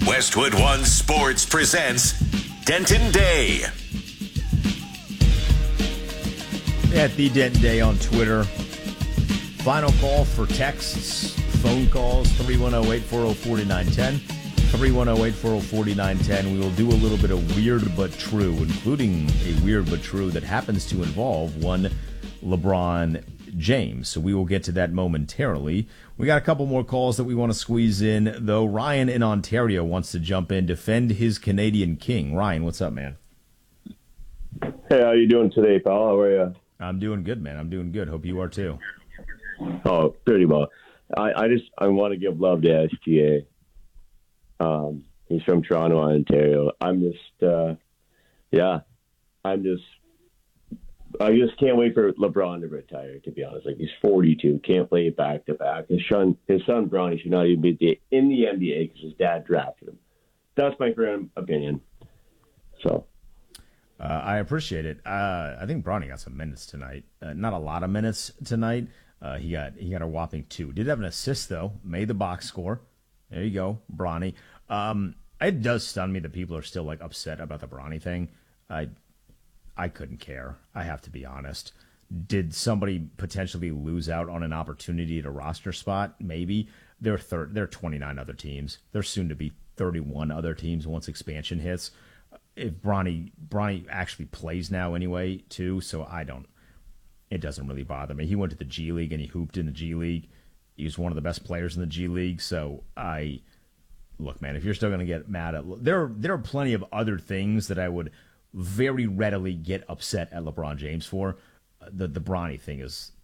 Westwood One Sports presents Denton Day. At the Denton Day on Twitter. Final call for texts, phone calls, 310-840-4910. 310-840-4910. We will do a little bit of weird but true, including a weird but true that happens to involve one LeBron James. So we will get to that momentarily. We got a couple more calls that we want to squeeze in, though. Ryan in Ontario wants to jump in, defend his Canadian king. Ryan, what's up, man? Hey, how you doing today, pal? How are you? I'm doing good, man. I'm doing good. Hope you are too. Oh, pretty well. I want to give love to SGA. He's from Toronto, Ontario. I just can't wait for LeBron to retire, to be honest. Like, he's 42, can't play back to back. His son Bronny should not even be in the NBA because his dad drafted him. That's my current opinion. So. I appreciate it. I think Bronny got some minutes tonight. Not a lot of minutes tonight. He got a whopping 2. Did have an assist, though. Made the box score. There you go, Bronny. It does stun me that people are still like upset about the Bronny thing. I couldn't care. I have to be honest. Did somebody potentially lose out on an opportunity at a roster spot? Maybe. There are 29 other teams. There's soon to be 31 other teams once expansion hits. If Bronny actually plays now anyway, too, so it doesn't really bother me. He went to the G League and he hooped in the G League. He was one of the best players in the G League, so look, man, if you're still going to get mad at... There are plenty of other things that I would very readily get upset at LeBron James for. The Bronny thing is